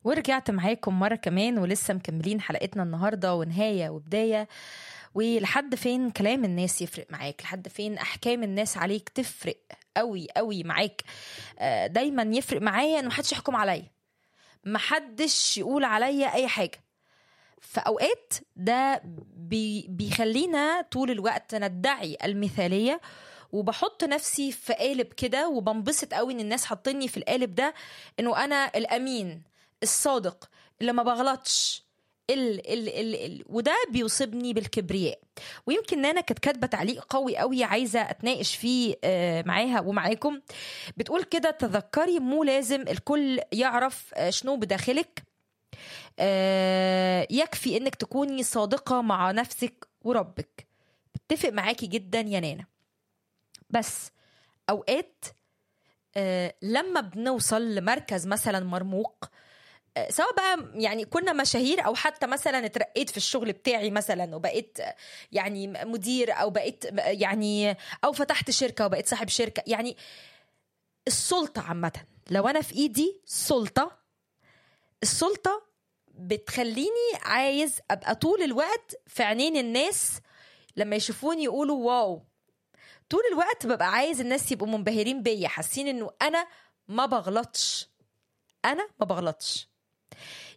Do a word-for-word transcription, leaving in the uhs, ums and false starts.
ورجعت معاكم مرة كمان ولسه مكملين حلقتنا النهاردة، ونهاية وبداية. ولحد فين كلام الناس يفرق معاك؟ لحد فين أحكام الناس عليك تفرق قوي قوي معاك؟ آه، دايما يفرق معايا إن محدش يحكم عليا، محدش يقول عليا أي حاجة. في أوقات ده بي بيخلينا طول الوقت ندعي المثالية، وبحط نفسي في قالب كده، وبنبسط قوي ان الناس حاطيني في القالب ده، انه انا الامين الصادق اللي ما بغلطش ال ال ال ال وده بيصيبني بالكبرياء. ويمكن انا كانت كاتبه تعليق قوي قوي عايزه اتناقش فيه آه، معاها ومعاكم. بتقول كده: تذكري مو لازم الكل يعرف آه، شنو بداخلك، آه، يكفي انك تكوني صادقه مع نفسك وربك. بتفق معاكي جدا يا نانا، بس اوقات آه لما بنوصل لمركز مثلا مرموق، آه سواء بقى يعني كنا مشاهير، او حتى مثلا اترقيت في الشغل بتاعي مثلا وبقيت آه، يعني مدير، او بقيت آه، يعني او فتحت شركة وبقيت صاحب شركة. يعني السلطة عامة، لو انا في ايدي سلطة، السلطة بتخليني عايز ابقى طول الوقت في عينين الناس، لما يشوفوني يقولوا واو. طول الوقت ببقى عايز الناس يبقوا منبهرين بيا، حاسين انه انا ما بغلطش، انا ما بغلطش.